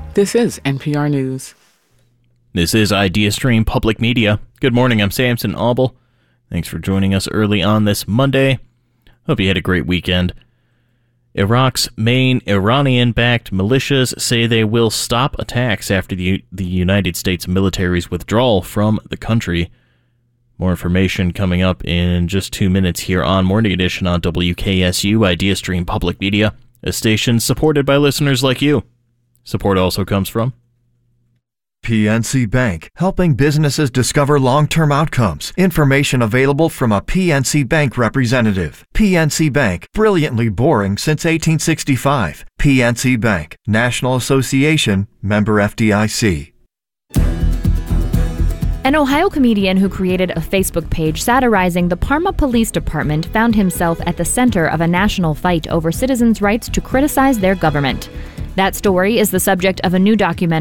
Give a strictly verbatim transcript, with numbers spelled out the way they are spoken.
This is N P R News. This is IdeaStream Public Media. Good morning, I'm Samson Auble. Thanks for joining us early on this Monday. Hope you had a great weekend. Iraq's main Iranian-backed militias say they will stop attacks after the, the United States military's withdrawal from the country. More information coming up in just two minutes here on Morning Edition on W K S U, IdeaStream Public Media, a station supported by listeners like you. Support also comes from P N C Bank, helping businesses discover long-term outcomes. Information available from a P N C Bank representative. P N C Bank, brilliantly boring since eighteen sixty-five. P N C Bank, National Association, member F D I C. An Ohio comedian who created a Facebook page satirizing the Parma Police Department found himself at the center of a national fight over citizens' rights to criticize their government. That story is the subject of a new documentary